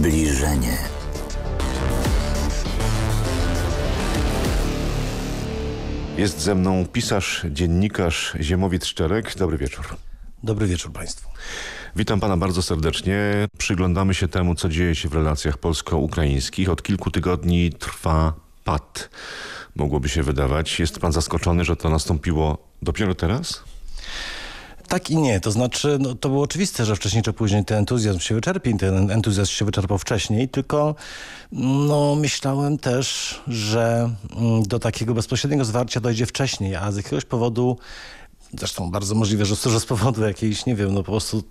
Zbliżenie. Jest ze mną pisarz, dziennikarz Ziemowit Szczerek. Dobry wieczór. Dobry wieczór Państwu. Witam Pana bardzo serdecznie. Przyglądamy się temu, co dzieje się w relacjach polsko-ukraińskich. Od kilku tygodni trwa pad. Mogłoby się wydawać. Jest Pan zaskoczony, że to nastąpiło dopiero teraz? Tak i nie. To znaczy, to było oczywiste, że wcześniej czy później ten entuzjazm się wyczerpie. Ten entuzjazm się wyczerpał wcześniej, tylko myślałem też, że do takiego bezpośredniego zwarcia dojdzie wcześniej, a z jakiegoś powodu, zresztą bardzo możliwe, że z powodu jakiejś, nie wiem, po prostu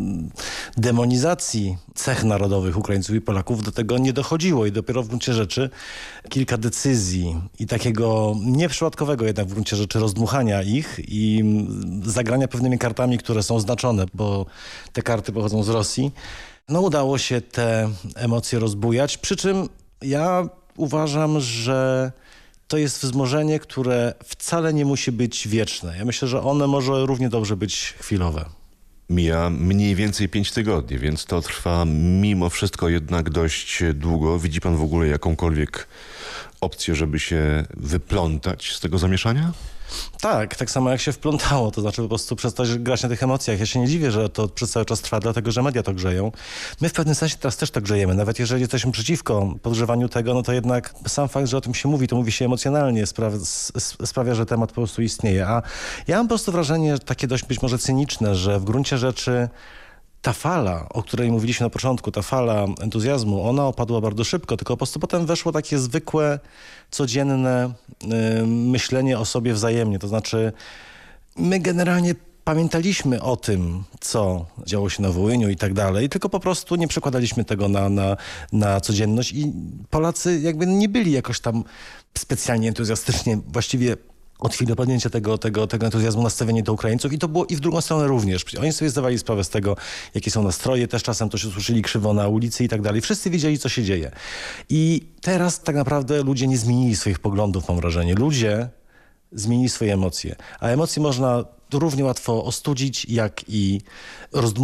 demonizacji cech narodowych Ukraińców i Polaków do tego nie dochodziło i dopiero w gruncie rzeczy kilka decyzji i takiego nieprzypadkowego jednak w gruncie rzeczy rozdmuchania ich i zagrania pewnymi kartami, które są znaczone, bo te karty pochodzą z Rosji, udało się te emocje rozbujać, przy czym ja uważam, że to jest wzmożenie, które wcale nie musi być wieczne. Ja myślę, że one może równie dobrze być chwilowe. Mija mniej więcej 5 tygodni, więc to trwa mimo wszystko jednak dość długo. Widzi Pan w ogóle jakąkolwiek opcję, żeby się wyplątać z tego zamieszania? Tak samo jak się wplątało, to znaczy po prostu przestać grać na tych emocjach. Ja się nie dziwię, że to przez cały czas trwa, dlatego że media to grzeją. My w pewnym sensie teraz też to grzejemy. Nawet jeżeli jesteśmy przeciwko podgrzewaniu tego, to jednak sam fakt, że o tym się mówi, to mówi się emocjonalnie, sprawia, że temat po prostu istnieje. A ja mam po prostu wrażenie, takie dość być może cyniczne, że w gruncie rzeczy ta fala, o której mówiliśmy na początku, ta fala entuzjazmu, ona opadła bardzo szybko, tylko po prostu potem weszło takie zwykłe, codzienne myślenie o sobie wzajemnie. To znaczy my generalnie pamiętaliśmy o tym, co działo się na Wołyniu i tak dalej, tylko po prostu nie przekładaliśmy tego na codzienność i Polacy jakby nie byli jakoś tam specjalnie entuzjastycznie, właściwie od chwili podjęcia tego entuzjazmu nastawienie do Ukraińców i to było i w drugą stronę również. Oni sobie zdawali sprawę z tego, jakie są nastroje, też czasem to się słyszeli krzywo na ulicy i tak dalej. Wszyscy wiedzieli, co się dzieje. I teraz tak naprawdę ludzie nie zmienili swoich poglądów, mam wrażenie. Ludzie zmienili swoje emocje, a emocje można równie łatwo ostudzić, jak i rozdmuchać.